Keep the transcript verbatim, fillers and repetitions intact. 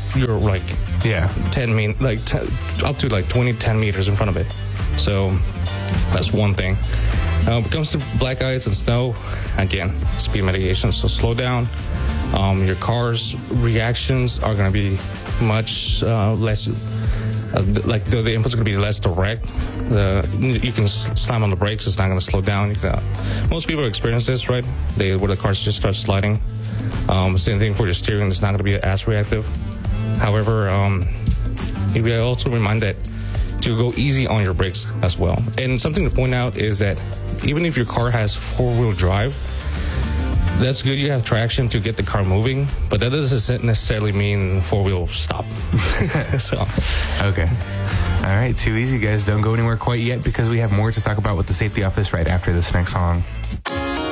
you're like Yeah. ten mean like ten, up to like twenty, ten meters in front of it. So that's one thing. Uh, when it comes to black ice and snow, again, speed mitigation. So slow down. Um, your car's reactions are going to be much uh, less, uh, like the, the input's going to be less direct. The, you can slam on the brakes, it's not going to slow down. You can, uh, most people experience this, right? They where the cars just start sliding. Um, same thing for your steering, it's not going to be as reactive. However, um, you will also remind that to go easy on your brakes as well. And something to point out is that even if your car has four-wheel drive, that's good. You have traction to get the car moving, but that doesn't necessarily mean four-wheel stop. So, okay. All right, too easy, guys. Don't go anywhere quite yet because we have more to talk about with the safety office right after this next song.